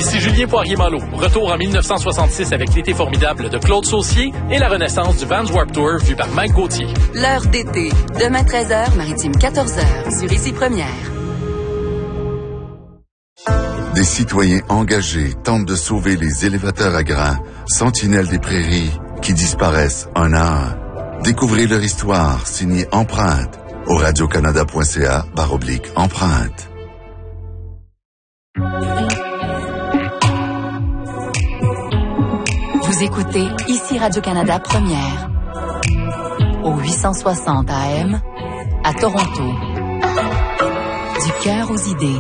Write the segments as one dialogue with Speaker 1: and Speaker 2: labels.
Speaker 1: Ici Julien Poirier-Malo. Retour en 1966 avec l'été formidable de Claude Saucier et la renaissance du Vans Warped Tour vu par Mike Gauthier.
Speaker 2: L'heure d'été. Demain 13h, Maritime 14h. Sur Ici Première.
Speaker 3: Des citoyens engagés tentent de sauver les élévateurs à grains, sentinelles des prairies, qui disparaissent un à un. Découvrez leur histoire, signée Empreinte, au radiocanada.ca/empreinte.
Speaker 2: Vous écoutez Ici Radio-Canada Première, au 860 AM, à Toronto. Du cœur aux idées.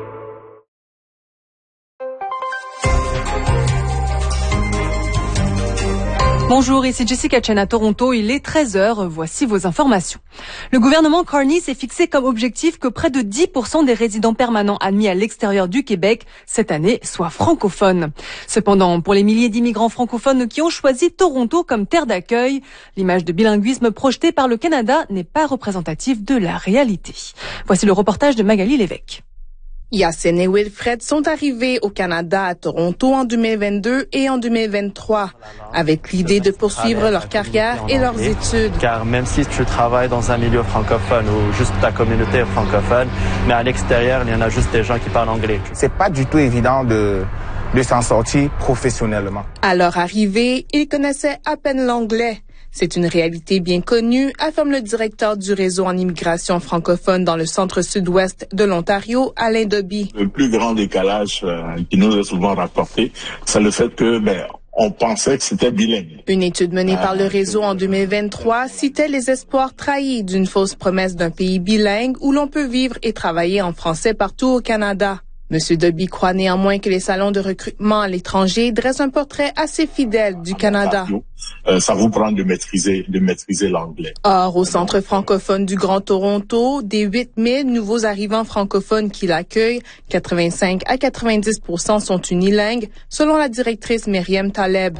Speaker 4: Bonjour, ici Jessica Chen à Toronto. Il est 13h. Voici vos informations. Le gouvernement Carney s'est fixé comme objectif que près de 10% des résidents permanents admis à l'extérieur du Québec cette année soient francophones. Cependant, pour les milliers d'immigrants francophones qui ont choisi Toronto comme terre d'accueil, l'image de bilinguisme projetée par le Canada n'est pas représentative de la réalité. Voici le reportage de Magali Lévesque.
Speaker 5: Yassine et Wilfred sont arrivés au Canada à Toronto en 2022 et en 2023 avec l'idée de poursuivre leur carrière et leurs études.
Speaker 6: Car même si tu travailles dans un milieu francophone ou juste ta communauté francophone, mais à l'extérieur, il y en a juste des gens qui parlent anglais.
Speaker 7: C'est pas du tout évident de s'en sortir professionnellement.
Speaker 5: À leur arrivée, ils connaissaient à peine l'anglais. C'est une réalité bien connue, affirme le directeur du réseau en immigration francophone dans le centre-sud-ouest de l'Ontario, Alain Doby.
Speaker 8: Le plus grand décalage qui nous est souvent rapporté, c'est le fait que, on pensait que c'était bilingue.
Speaker 5: Une étude menée par le réseau en 2023 citait les espoirs trahis d'une fausse promesse d'un pays bilingue où l'on peut vivre et travailler en français partout au Canada. Monsieur Doby croit néanmoins que les salons de recrutement à l'étranger dressent un portrait assez fidèle du Canada.
Speaker 8: Ça vous prend de maîtriser l'anglais.
Speaker 5: Or, au Centre francophone du Grand Toronto, des 8000 nouveaux arrivants francophones qui l'accueillent, 85 à 90% sont unilingues, selon la directrice Myriam Taleb.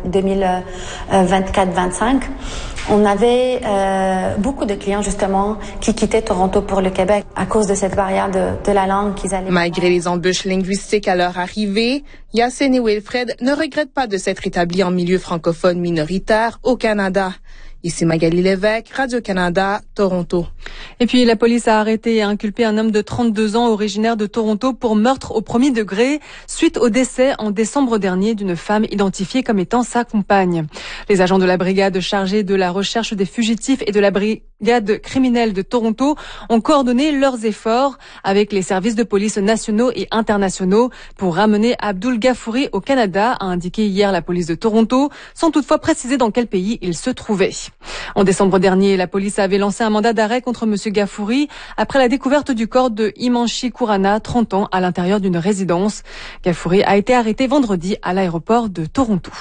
Speaker 9: 2024-25, on avait beaucoup de clients justement qui quittaient Toronto pour le Québec à cause de cette barrière de la langue qu'ils allaient.
Speaker 5: Malgré les embûches linguistiques à leur arrivée, Yassine et Wilfred ne regrettent pas de s'être établis en milieu francophone minoritaire au Canada. Ici Magali Lévesque, Radio-Canada, Toronto.
Speaker 4: Et puis la police a arrêté et inculpé un homme de 32 ans originaire de Toronto pour meurtre au premier degré suite au décès en décembre dernier d'une femme identifiée comme étant sa compagne. Les agents de la brigade chargée de la recherche des fugitifs et de la brigade criminelle de Toronto ont coordonné leurs efforts avec les services de police nationaux et internationaux pour ramener Abdul Ghafouri au Canada, a indiqué hier la police de Toronto, sans toutefois préciser dans quel pays il se trouvait. En décembre dernier, la police avait lancé un mandat d'arrêt contre M. Ghafouri après la découverte du corps de Himanshi Kurana, 30 ans, à l'intérieur d'une résidence. Ghafouri a été arrêté vendredi à l'aéroport de Toronto.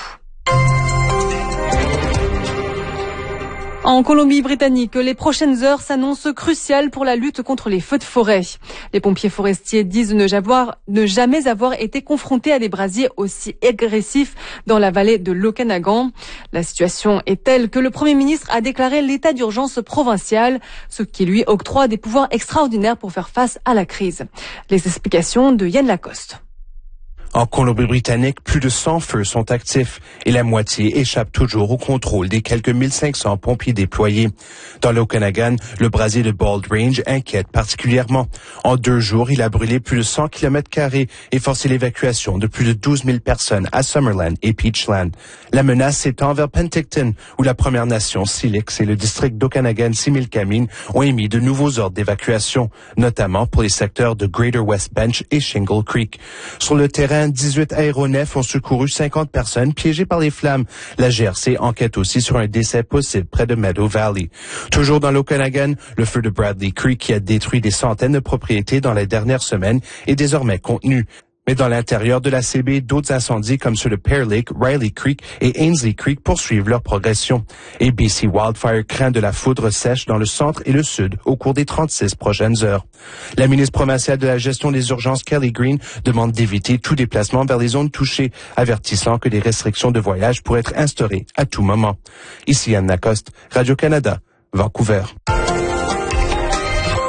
Speaker 4: En Colombie-Britannique, les prochaines heures s'annoncent cruciales pour la lutte contre les feux de forêt. Les pompiers forestiers disent ne jamais avoir été confrontés à des brasiers aussi agressifs dans la vallée de l'Okanagan. La situation est telle que le Premier ministre a déclaré l'état d'urgence provincial, ce qui lui octroie des pouvoirs extraordinaires pour faire face à la crise. Les explications de Yann Lacoste.
Speaker 10: En Colombie-Britannique, plus de 100 feux sont actifs et la moitié échappe toujours au contrôle des quelques 1500 pompiers déployés. Dans l'Okanagan, le brasier de Bald Range inquiète particulièrement. En 2 jours, il a brûlé plus de 100 km² et forcé l'évacuation de plus de 12 000 personnes à Summerland et Peachland. La menace s'étend vers Penticton, où la Première Nation Silix et le district d'Okanagan-Similkameen ont émis de nouveaux ordres d'évacuation, notamment pour les secteurs de Greater West Bench et Shingle Creek. Sur le terrain, 18 aéronefs ont secouru 50 personnes piégées par les flammes. La GRC enquête aussi sur un décès possible près de Meadow Valley. Toujours dans l'Okanagan, le feu de Bradley Creek qui a détruit des centaines de propriétés dans les dernières semaines est désormais contenu. Mais dans l'intérieur de la CB, d'autres incendies comme ceux de Pear Lake, Riley Creek et Ainsley Creek poursuivent leur progression. Et BC Wildfire craint de la foudre sèche dans le centre et le sud au cours des 36 prochaines heures. La ministre provinciale de la gestion des urgences, Kelly Green, demande d'éviter tout déplacement vers les zones touchées, avertissant que des restrictions de voyage pourraient être instaurées à tout moment. Ici Anne Lacoste, Radio-Canada, Vancouver.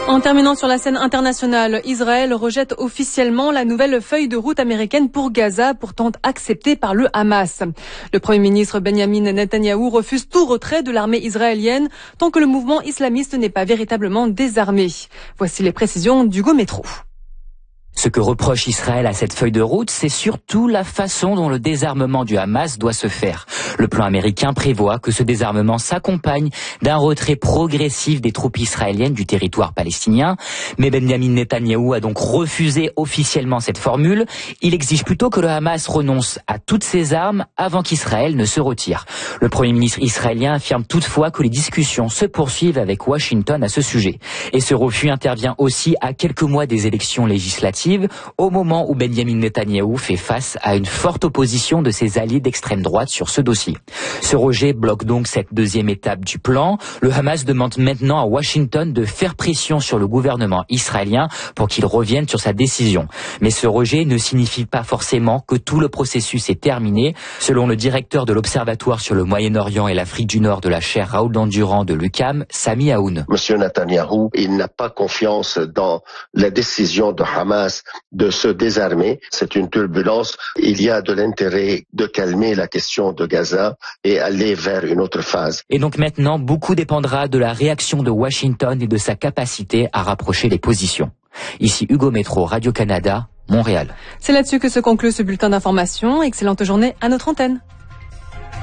Speaker 4: En terminant sur la scène internationale, Israël rejette officiellement la nouvelle feuille de route américaine pour Gaza, pourtant acceptée par le Hamas. Le Premier ministre Benjamin Netanyahou refuse tout retrait de l'armée israélienne tant que le mouvement islamiste n'est pas véritablement désarmé. Voici les précisions d'Hugo Métro.
Speaker 11: Ce que reproche Israël à cette feuille de route, c'est surtout la façon dont le désarmement du Hamas doit se faire. Le plan américain prévoit que ce désarmement s'accompagne d'un retrait progressif des troupes israéliennes du territoire palestinien. Mais Benjamin Netanyahou a donc refusé officiellement cette formule. Il exige plutôt que le Hamas renonce à toutes ses armes avant qu'Israël ne se retire. Le Premier ministre israélien affirme toutefois que les discussions se poursuivent avec Washington à ce sujet. Et ce refus intervient aussi à quelques mois des élections législatives, au moment où Benjamin Netanyahou fait face à une forte opposition de ses alliés d'extrême droite sur ce dossier. Ce rejet bloque donc cette deuxième étape du plan. Le Hamas demande maintenant à Washington de faire pression sur le gouvernement israélien pour qu'il revienne sur sa décision. Mais ce rejet ne signifie pas forcément que tout le processus est terminé. Selon le directeur de l'Observatoire sur le Moyen-Orient et l'Afrique du Nord de la chaire Raoul Dandurand de l'UQAM, Sami Aoun.
Speaker 12: Monsieur Netanyahou, il n'a pas confiance dans la décision de Hamas de se désarmer. C'est une turbulence. Il y a de l'intérêt de calmer la question de Gaza et aller vers une autre phase.
Speaker 11: Et donc maintenant, beaucoup dépendra de la réaction de Washington et de sa capacité à rapprocher les positions. Ici Hugo Métro, Radio-Canada, Montréal.
Speaker 4: C'est là-dessus que se conclut ce bulletin d'information. Excellente journée à notre antenne.